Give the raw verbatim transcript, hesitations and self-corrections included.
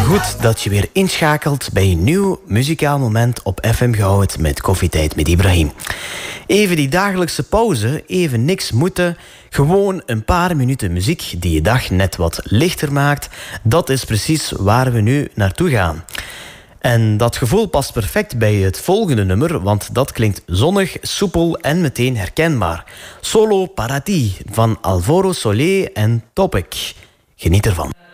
Goed dat je weer inschakelt bij een nieuw muzikaal moment op F M Goud met Koffietijd met Ibrahim. Even die dagelijkse pauze, even niks moeten, gewoon een paar minuten muziek die je dag net wat lichter maakt. Dat is precies waar we nu naartoe gaan. En dat gevoel past perfect bij het volgende nummer, want dat klinkt zonnig, soepel en meteen herkenbaar. Solo para ti van Alvaro Soler en Topic. Geniet ervan.